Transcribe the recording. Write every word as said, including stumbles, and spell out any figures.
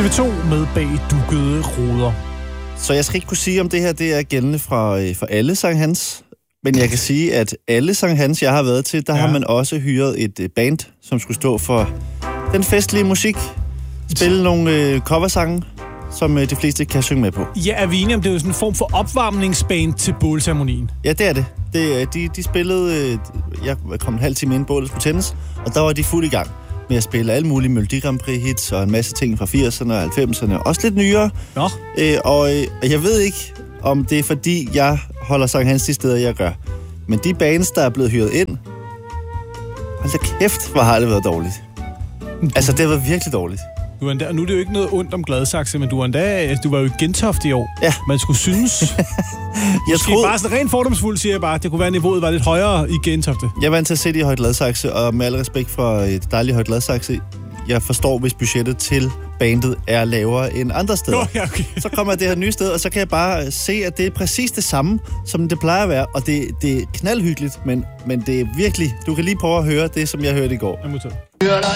T V to med Bag dukkede ruder. Så jeg skal ikke kunne sige, om det her det er gældende fra, øh, for alle Sankt Hans. Men jeg kan sige, at alle Sankt Hans, jeg har været til, der ja. har man også hyret et øh, band, som skulle stå for den festlige musik. Spille nogle øh, coversange, som øh, de fleste kan synge med på. Ja, er vi enige om, det er jo sådan en form for opvarmningsband til bålceremonien? Ja, det er det. det de, de spillede... Øh, jeg kom en halv time inden bålet skulle tændes, og der var de fuld i gang med at spille alle mulige Melodi Grand Prix-hits og en masse ting fra firserne og halvfemserne. Også lidt nyere. Nå. Øh, og øh, jeg ved ikke, om det er fordi, jeg holder Sankt Hans de steder, jeg gør. Men de bands, der er blevet hyret ind... Hold da kæft, hvor har det været dårligt. Altså, det har været virkelig dårligt. Du er endda, nu er det jo ikke noget ondt om Gladsaxe, men du var endda, du var jo i Gentofte i år. Ja. Man skulle synes... jeg Måske troede... bare sådan rent fordomsfuldt, siger jeg bare, det kunne være, at niveauet var lidt højere i Gentofte. Jeg er vant til at se det i Høje Gladsaxe, og med al respekt for et dejligt Høje Gladsaxe, jeg forstår, hvis budgettet til bandet er lavere end andre steder. Oh, ja, okay. Så kommer jeg det her nye sted, og så kan jeg bare se, at det er præcis det samme, som det plejer at være. Og det, det er knaldhyggeligt, men, men det er virkelig... Du kan lige prøve at høre det, som jeg hørte i går.